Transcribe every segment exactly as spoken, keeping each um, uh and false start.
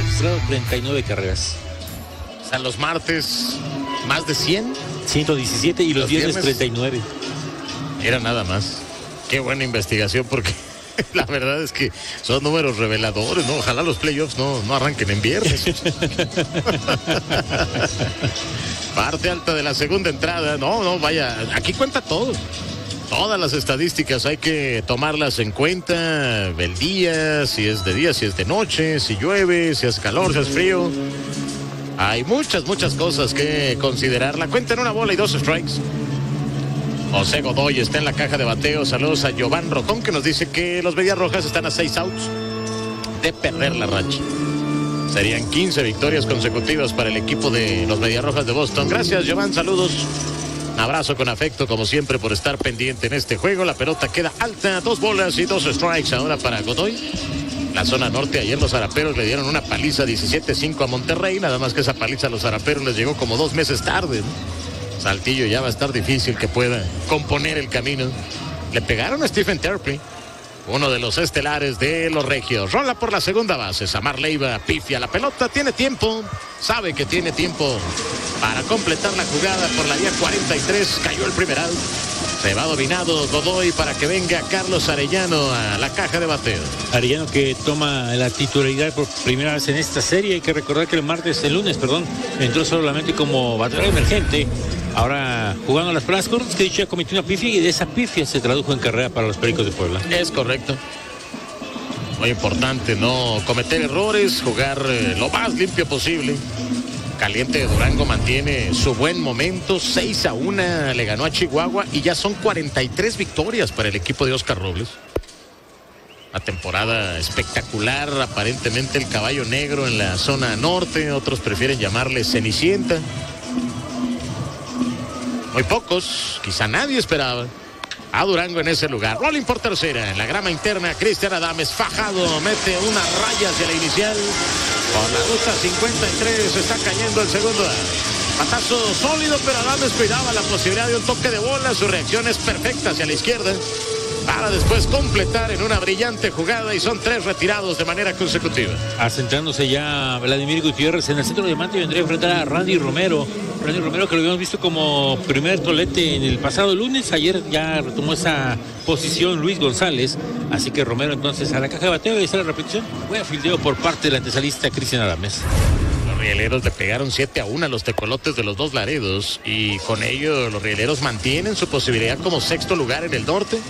registrado treinta y nueve carreras. O sea, los martes, más de cien. ciento diecisiete y los, los viernes, viernes treinta y nueve. Era nada más. Qué buena investigación, porque la verdad es que son números reveladores, ¿no? Ojalá los playoffs no, no arranquen en viernes. Parte alta de la segunda entrada. No, no, vaya, aquí cuenta todo. Todas las estadísticas hay que tomarlas en cuenta. El día, si es de día, si es de noche, si llueve, si hace calor, si es frío. Hay muchas, muchas cosas que considerar. La cuenta en una bola y dos strikes. José Godoy está en la caja de bateo. Saludos a Giovanni Rocón, que nos dice que los Medias Rojas están a seis outs de perder la racha. Serían quince victorias consecutivas para el equipo de los Medias Rojas de Boston. Gracias, Giovanni, saludos. Un abrazo con afecto, como siempre, por estar pendiente en este juego. La pelota queda alta, dos bolas y dos strikes ahora para Godoy. La zona norte, ayer los Araperos le dieron una paliza diecisiete cinco a Monterrey. Nada más que esa paliza a los Araperos les llegó como dos meses tarde, ¿no? Saltillo ya va a estar difícil que pueda componer el camino. Le pegaron a Stephen Terply, uno de los estelares de los Regios. Rola por la segunda base. Samar Leiva pifia la pelota. Tiene tiempo. Sabe que tiene tiempo para completar la jugada por la vía cuarenta y tres. Cayó el primer out. Se va dominado Godoy para que venga Carlos Arellano a la caja de bateo. Arellano, que toma la titularidad por primera vez en esta serie. Hay que recordar que el martes, el lunes, perdón, entró solamente como bateador emergente. Ahora jugando las pelas cortas, que dicho ya cometió una pifia, y de esa pifia se tradujo en carrera para los Pericos de Puebla. Es correcto. Muy importante no cometer errores, jugar eh, lo más limpio posible. Caliente de Durango mantiene su buen momento. seis a uno le ganó a Chihuahua y ya son cuarenta y tres victorias para el equipo de Oscar Robles. Una temporada espectacular. Aparentemente el caballo negro en la zona norte. Otros prefieren llamarle Cenicienta. Muy pocos, quizá nadie esperaba a Durango en ese lugar. Rolling por tercera, en la grama interna, Cristian Adames fajado, mete una raya hacia la inicial. Por la ruta cincuenta y tres está cayendo el segundo. Patazo sólido, pero Adames cuidaba la posibilidad de un toque de bola. Su reacción es perfecta hacia la izquierda, para después completar en una brillante jugada, y son tres retirados de manera consecutiva. Asentándose ya Vladimir Gutiérrez en el centro de mate, y vendría a enfrentar a Randy Romero. Randy Romero, que lo habíamos visto como primer tolete en el pasado lunes. Ayer ya retomó esa posición Luis González. Así que Romero entonces a la caja de bateo, y está la repetición. Buen fildeo por parte del antesalista Cristian Adames. Los rieleros le pegaron siete a uno a los tecolotes de los Dos Laredos, y con ello los rieleros mantienen su posibilidad como sexto lugar en el norte.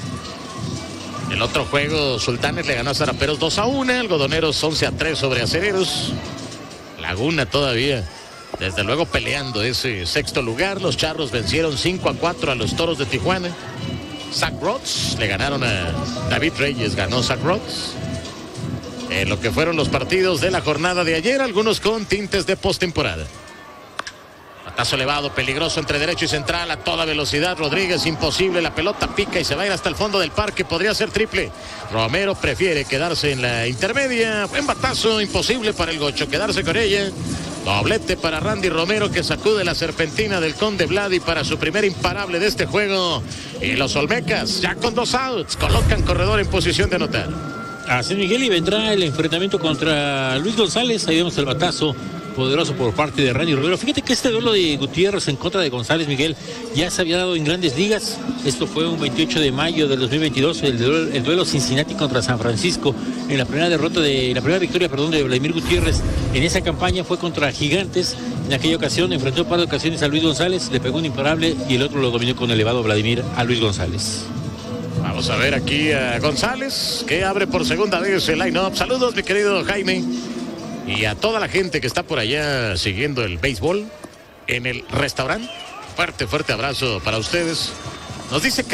El otro juego, Sultanes le ganó a Zaraperos dos a uno, Algodoneros once a tres sobre Acereros. Laguna todavía, desde luego, peleando ese sexto lugar. Los Charros vencieron cinco a cuatro a los Toros de Tijuana. Zach Rhodes le ganaron a David Reyes, ganó Zach Rhodes. En lo que fueron los partidos de la jornada de ayer, algunos con tintes de postemporada. Batazo elevado, peligroso entre derecho y central a toda velocidad. Rodríguez, imposible, la pelota pica y se va a ir hasta el fondo del parque. Podría ser triple. Romero prefiere quedarse en la intermedia. Buen batazo, imposible para el Gocho quedarse con ella. Doblete para Randy Romero, que sacude la serpentina del Conde Vladi para su primer imparable de este juego. Y los Olmecas, ya con dos outs, colocan corredor en posición de anotar. Así Miguel, y vendrá el enfrentamiento contra Luis González. Ahí vemos el batazo poderoso por parte de Randy Romero. Fíjate que este duelo de Gutiérrez en contra de González, Miguel, ya se había dado en Grandes Ligas. Esto fue un veintiocho de mayo del dos mil veintidós, el duelo, el duelo Cincinnati contra San Francisco. En la primera derrota de la primera victoria, perdón, de Vladimir Gutiérrez en esa campaña fue contra Gigantes. En aquella ocasión enfrentó un par de ocasiones a Luis González, le pegó un imparable, y el otro lo dominó con elevado Vladimir a Luis González. Vamos a ver aquí a González, que abre por segunda vez el line-up. Saludos, mi querido Jaime, y a toda la gente que está por allá siguiendo el béisbol en el restaurante. Fuerte, fuerte abrazo para ustedes. Nos dice